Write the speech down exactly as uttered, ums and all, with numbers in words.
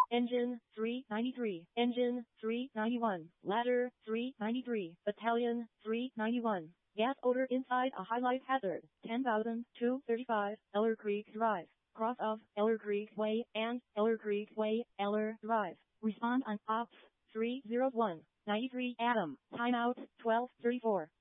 Engine three ninety-three, Engine three ninety-one, Ladder three ninety-three, Battalion three ninety-one. Gas odor inside a high-life hazard. ten thousand two hundred thirty-five, Eller Creek Drive. Cross of Eller Creek Way and Eller Creek Way, Eller Drive. Respond on Ops three oh one, ninety-three Adam. Timeout twelve thirty-four.